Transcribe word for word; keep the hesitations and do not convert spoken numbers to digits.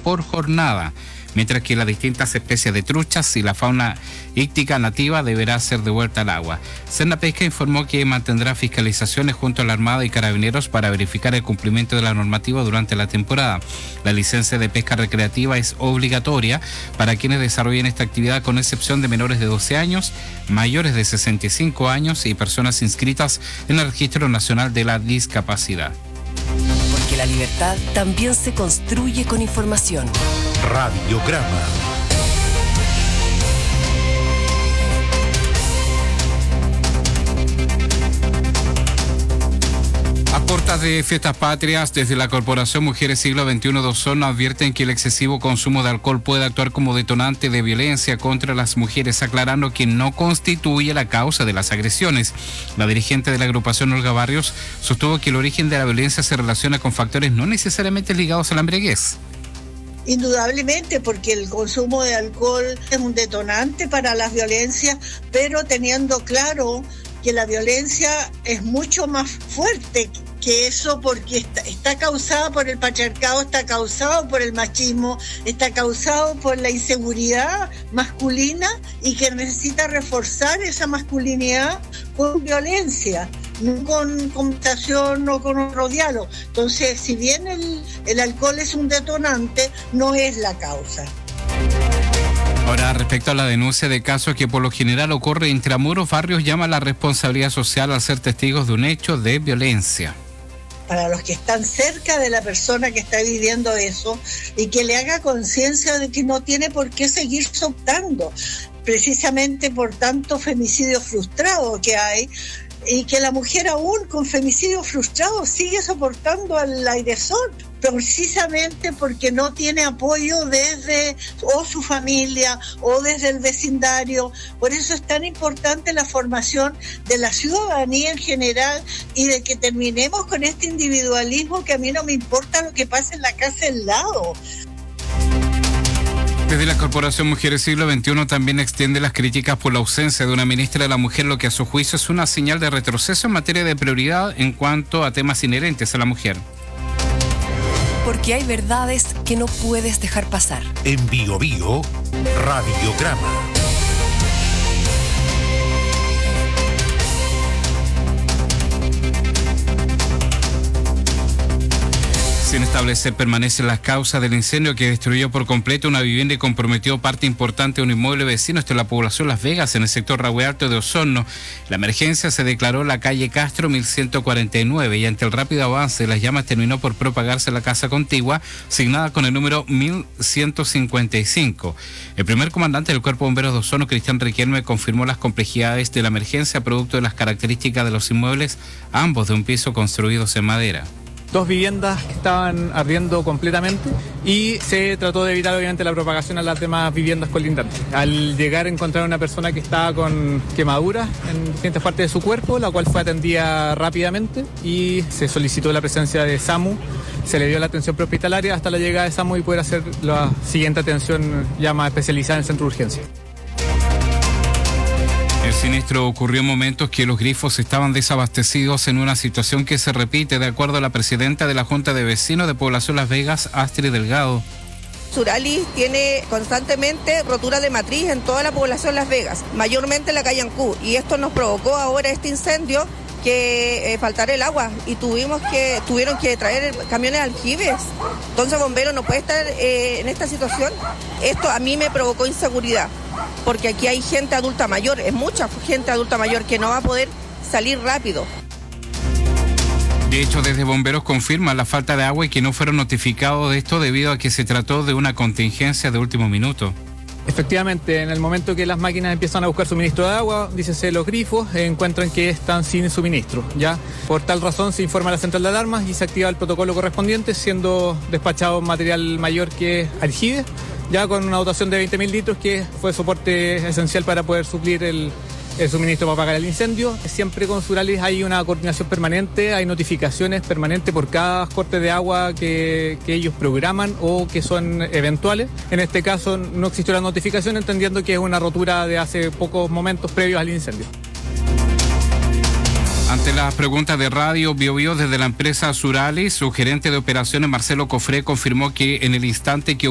por jornada, mientras que las distintas especies de truchas y la fauna íctica nativa deberá ser devuelta al agua. Sernapesca informó que mantendrá fiscalizaciones junto a la Armada y Carabineros para verificar el cumplimiento de la normativa durante la temporada. La licencia de pesca recreativa es obligatoria para quienes desarrollen esta actividad, con excepción de menores de doce años, mayores de sesenta y cinco años y personas inscritas en el Registro Nacional de la Discapacidad. Porque la libertad también se construye con información. Radiograma. A puertas de fiestas patrias, desde la Corporación Mujeres Siglo veintiuno de Osorno advierten que el excesivo consumo de alcohol puede actuar como detonante de violencia contra las mujeres, aclarando que no constituye la causa de las agresiones. La dirigente de la agrupación, Olga Barrios, sostuvo que el origen de la violencia se relaciona con factores no necesariamente ligados a la embriaguez. Indudablemente, porque el consumo de alcohol es un detonante para las violencias, pero teniendo claro que la violencia es mucho más fuerte que eso, porque está, está causada por el patriarcado, está causado por el machismo, está causado por la inseguridad masculina y que necesita reforzar esa masculinidad con violencia, no con conversación o con otro diálogo. Entonces, si bien el, el alcohol es un detonante, no es la causa. Ahora, respecto a la denuncia de casos que por lo general ocurre intramuros, Barrios llama a la responsabilidad social al ser testigos de un hecho de violencia. Para los que están cerca de la persona que está viviendo eso, y que le haga conciencia de que no tiene por qué seguir soportando, precisamente por tanto femicidio frustrado que hay, y que la mujer aún con femicidio frustrado sigue soportando al agresor, precisamente porque no tiene apoyo desde o su familia o desde el vecindario. Por eso es tan importante la formación de la ciudadanía en general y de que terminemos con este individualismo, que a mí no me importa lo que pase en la casa al lado. Desde la Corporación Mujeres Siglo veintiuno también extiende las críticas por la ausencia de una ministra de la Mujer, lo que a su juicio es una señal de retroceso en materia de prioridad en cuanto a temas inherentes a la mujer. Porque hay verdades que no puedes dejar pasar. En Bio Bio, Radiograma. Sin establecer permanecen las causas del incendio que destruyó por completo una vivienda y comprometió parte importante de un inmueble vecino de la población Las Vegas, en el sector Rahue Alto de Osorno. La emergencia se declaró en la calle Castro mil ciento cuarenta y nueve y ante el rápido avance de las llamas terminó por propagarse la casa contigua, asignada con el número mil ciento cincuenta y cinco. El primer comandante del Cuerpo de Bomberos de Osorno, Cristian Riquelme, confirmó las complejidades de la emergencia producto de las características de los inmuebles, ambos de un piso construidos en madera. Dos viviendas que estaban ardiendo completamente y se trató de evitar obviamente la propagación a las demás viviendas colindantes. Al llegar a encontrar una persona que estaba con quemaduras en distintas partes de su cuerpo, la cual fue atendida rápidamente y se solicitó la presencia de SAMU, se le dio la atención prehospitalaria hasta la llegada de SAMU y poder hacer la siguiente atención ya más especializada en el centro de urgencia. El siniestro ocurrió en momentos que los grifos estaban desabastecidos, en una situación que se repite, de acuerdo a la presidenta de la Junta de Vecinos de Población Las Vegas, Astrid Delgado. Suralis tiene constantemente rotura de matriz en toda la población Las Vegas, mayormente en la calle Ancú, y esto nos provocó ahora este incendio, que eh, faltara el agua y tuvimos que tuvieron que traer camiones aljibes. Entonces bomberos no puede estar eh, en esta situación. Esto a mí me provocó inseguridad, porque aquí hay gente adulta mayor, es mucha gente adulta mayor que no va a poder salir rápido. De hecho, desde bomberos confirman la falta de agua y que no fueron notificados de esto debido a que se trató de una contingencia de último minuto. Efectivamente, en el momento que las máquinas empiezan a buscar suministro de agua, dícese los grifos, eh, encuentran que están sin suministro, ¿ya? Por tal razón se informa a la central de alarmas y se activa el protocolo correspondiente, siendo despachado material mayor que aljibe, ya con una dotación de veinte mil litros, que fue soporte esencial para poder suplir el, el suministro para apagar el incendio. Siempre con Suralis hay una coordinación permanente, hay notificaciones permanentes por cada corte de agua que, que ellos programan o que son eventuales. En este caso no existió la notificación, entendiendo que es una rotura de hace pocos momentos previos al incendio. Ante las preguntas de Radio Bio Bio desde la empresa Suralis, su gerente de operaciones, Marcelo Cofré, confirmó que en el instante que